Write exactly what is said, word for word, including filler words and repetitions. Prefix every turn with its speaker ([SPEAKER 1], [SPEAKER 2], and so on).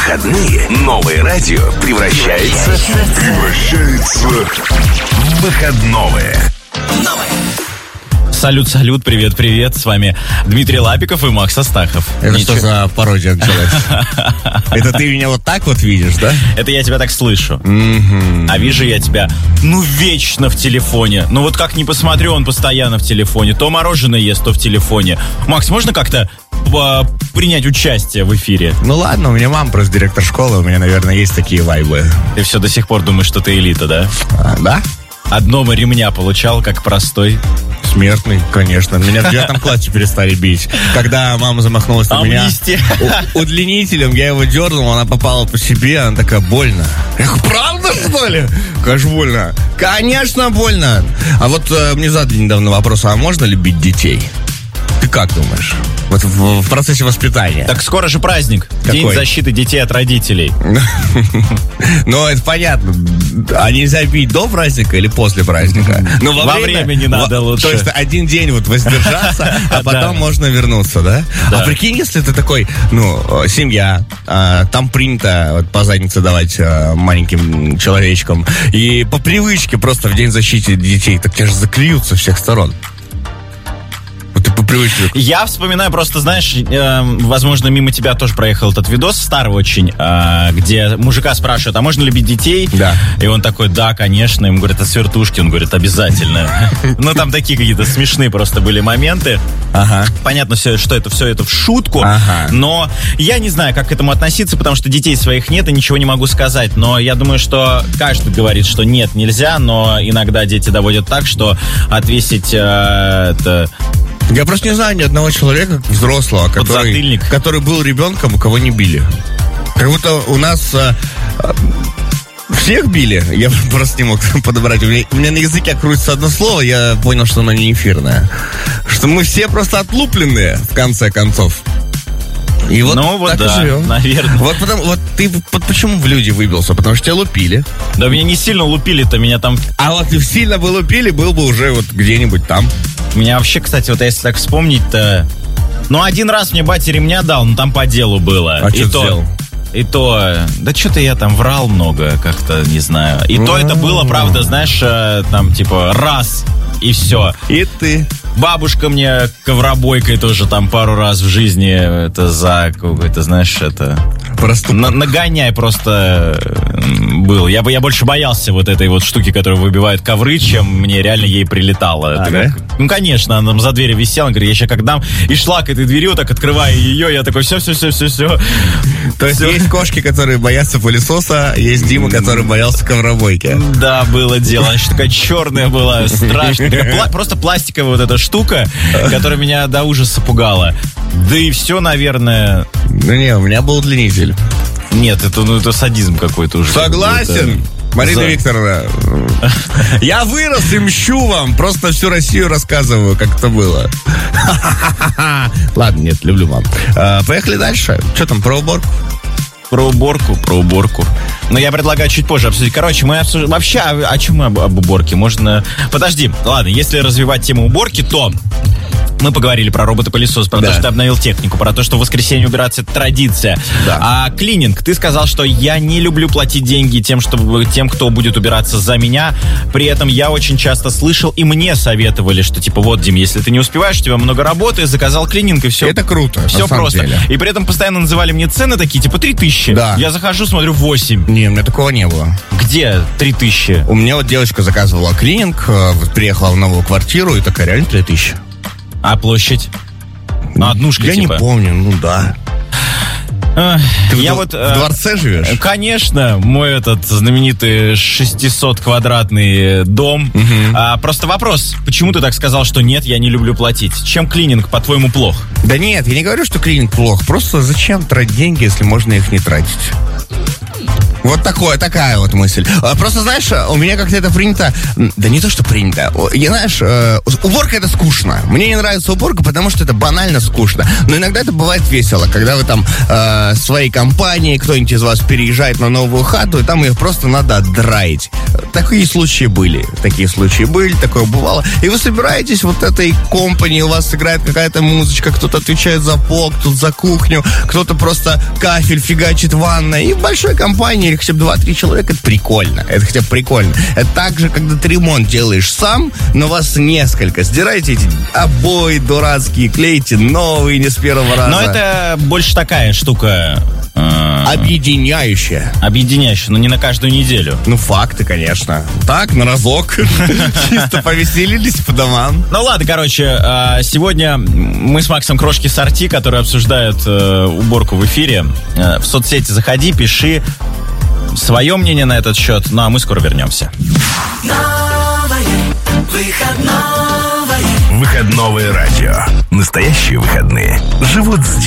[SPEAKER 1] выходные новое радио превращается, превращается в выходное.
[SPEAKER 2] Салют-салют, привет-привет. С вами Дмитрий Лапиков и Макс Астахов.
[SPEAKER 3] Это
[SPEAKER 2] Ничего.
[SPEAKER 3] что за пародия началась? Это ты меня вот так вот видишь, да?
[SPEAKER 2] Это я тебя так слышу. А вижу я тебя, ну, вечно в телефоне. Ну, вот как ни посмотрю, он постоянно в телефоне. То мороженое ест, то в телефоне. Макс, можно как-то а, принять участие в эфире?
[SPEAKER 3] Ну ладно, у меня мама просто директор школы, у меня, наверное, есть такие вайбы.
[SPEAKER 2] Ты все до сих пор думаешь, что ты элита, да?
[SPEAKER 3] А, да?
[SPEAKER 2] Одного ремня получал, как простой.
[SPEAKER 3] Смертный, конечно. Меня в девятом классе перестали бить. Когда мама замахнулась на меня у- удлинителем, я его дернул, она попала по себе, она такая, больно. Я говорю, правда, что ли? Конечно, больно. Конечно, больно. А вот э, мне задали недавно вопрос, а можно ли бить детей? Ты как думаешь? Вот в, в процессе воспитания.
[SPEAKER 2] Так скоро же праздник.
[SPEAKER 3] Какой?
[SPEAKER 2] День защиты детей от родителей.
[SPEAKER 3] Ну, это понятно. А нельзя бить до праздника или после праздника? Ну,
[SPEAKER 2] Во время не надо лучше.
[SPEAKER 3] То есть один день вот воздержаться, а потом можно вернуться, да? А прикинь, если ты такой, ну, семья, там принято вот по заднице давать маленьким человечкам, и по привычке просто в день защиты детей, так тебя же заклюют со всех сторон. Ты по привычке.
[SPEAKER 2] Я вспоминаю просто, знаешь, э, возможно, мимо тебя тоже проехал этот видос, старый очень, э, где мужика спрашивают, а можно ли бить детей?
[SPEAKER 3] Да.
[SPEAKER 2] И он такой, да, конечно. Ему говорят, а свертушки? Он говорит, обязательно. Ну, там такие какие-то смешные просто были моменты.
[SPEAKER 3] Ага.
[SPEAKER 2] Понятно, все, что это все это в шутку,
[SPEAKER 3] Ага.
[SPEAKER 2] но я не знаю, как к этому относиться, потому что детей своих нет и ничего не могу сказать. Но я думаю, что каждый говорит, что нет, нельзя, но иногда дети доводят так, что отвесить э, это...
[SPEAKER 3] Я просто не знаю ни одного человека взрослого, который, который был ребенком, кого не били. Как будто у нас а, а, всех били. Я просто не мог подобрать. У меня, у меня на языке крутится одно слово, я понял, что оно не эфирное. Что мы все просто отлупленные, в конце концов. И вот
[SPEAKER 2] ну, вот
[SPEAKER 3] так
[SPEAKER 2] да,
[SPEAKER 3] и живем.
[SPEAKER 2] Наверное.
[SPEAKER 3] Вот, потому, вот ты вот почему в люди выбился? Потому что тебя лупили.
[SPEAKER 2] Да меня не сильно лупили-то, меня там...
[SPEAKER 3] А вот ты сильно бы лупили, был бы уже вот где-нибудь там.
[SPEAKER 2] Меня вообще, кстати, вот если так вспомнить-то... Ну, один раз мне батя ремня дал, но там по делу было.
[SPEAKER 3] А что ты сделал?
[SPEAKER 2] И то... Да что-то я там врал много, как-то, не знаю. И то это было, правда, знаешь, там, типа, раз, и все.
[SPEAKER 3] И ты...
[SPEAKER 2] Бабушка мне ковробойкой тоже там пару раз в жизни это за какой-то, знаешь, это...
[SPEAKER 3] Просто...
[SPEAKER 2] На, нагоняй просто был. Я бы я больше боялся вот этой вот штуки, которая выбивает ковры, чем мне реально ей прилетало.
[SPEAKER 3] А,
[SPEAKER 2] это
[SPEAKER 3] да?
[SPEAKER 2] как, ну, конечно, она там за дверью висела, она говорит, я сейчас как дам, и шла к этой двери, вот так открывая ее, я такой, все-все-все-все-все.
[SPEAKER 3] То есть есть кошки, которые боятся пылесоса, есть Дима, который боялся ковробойки.
[SPEAKER 2] Да, было дело. Она еще такая черная была, страшная. Такая пла- просто пластиковая вот эта штука, которая меня до ужаса пугала. Да и все, наверное...
[SPEAKER 3] Ну не, у меня был удлинитель.
[SPEAKER 2] Нет, это, ну, это садизм какой-то уже.
[SPEAKER 3] Согласен.
[SPEAKER 2] Это...
[SPEAKER 3] Марина
[SPEAKER 2] За...
[SPEAKER 3] Викторовна, я вырос и мщу вам. Просто всю Россию рассказываю, как это было. Ладно, нет, люблю мам. Поехали дальше. Что там, про уборку?
[SPEAKER 2] Про уборку, про уборку. Но я предлагаю чуть позже обсудить. Короче, мы обсуждаем... Вообще, о, о чем мы об, об уборке? Можно... Подожди, ладно, если развивать тему уборки, то... Мы поговорили про робота-пылесос, про да. то, что ты обновил технику, про то, что в воскресенье убираться — это традиция.
[SPEAKER 3] Да.
[SPEAKER 2] А клининг, ты сказал, что я не люблю платить деньги тем, что, тем, кто будет убираться за меня. При этом я очень часто слышал, и мне советовали, что типа, вот, Дим, если ты не успеваешь, у тебя много работы, заказал клининг, и все.
[SPEAKER 3] Это круто,
[SPEAKER 2] Все просто. Деле. И при этом постоянно называли мне цены такие, типа, три тысячи.
[SPEAKER 3] Да.
[SPEAKER 2] Я захожу, смотрю, восемь.
[SPEAKER 3] Не, у меня такого не было.
[SPEAKER 2] Где три тысячи?
[SPEAKER 3] У меня вот девочка заказывала клининг, приехала в новую квартиру, и такая, реально три тысячи.
[SPEAKER 2] А площадь? Ну, однушка,
[SPEAKER 3] я
[SPEAKER 2] типа.
[SPEAKER 3] не помню, ну да. Ты
[SPEAKER 2] я
[SPEAKER 3] в,
[SPEAKER 2] вот,
[SPEAKER 3] в дворце живешь?
[SPEAKER 2] Конечно, мой этот знаменитый шестисотквадратный дом.
[SPEAKER 3] Угу.
[SPEAKER 2] А, просто вопрос, почему ты так сказал, что нет, я не люблю платить? Чем клининг, по-твоему, плох?
[SPEAKER 3] Да нет, я не говорю, что клининг плох. Просто зачем тратить деньги, если можно их не тратить? Вот такое, такая вот мысль. Просто, знаешь, у меня как-то это принято... Да не то, что принято. Я, знаешь, уборка это скучно. Мне не нравится уборка, потому что это банально скучно. Но иногда это бывает весело, когда вы там э, своей компанией, кто-нибудь из вас переезжает на новую хату, и там ее просто надо отдраить. Такие случаи были. Такие случаи были, такое бывало. И вы собираетесь вот этой компании, у вас играет какая-то музычка, кто-то отвечает за пол, кто-то за кухню, кто-то просто кафель фигачит в ванной. И в большой компании, или хотя бы два-три человека, это прикольно. Это хотя бы прикольно. Это так же, когда ты ремонт делаешь сам, но вас несколько. Сдираете эти обои дурацкие, клеите новые не с первого раза.
[SPEAKER 2] Но это больше такая штука...
[SPEAKER 3] Объединяющая.
[SPEAKER 2] Объединяющая, но не на каждую неделю.
[SPEAKER 3] Ну, факты, конечно. Так, на разок. Чисто повеселились по домам.
[SPEAKER 2] Ну, ладно, короче, сегодня мы с Максом Крошки Сорти, которые обсуждают уборку в эфире. В соцсети заходи, пиши свое мнение на этот счет. Ну, а мы скоро вернемся.
[SPEAKER 1] Выходное радио. Настоящие выходные живут здесь.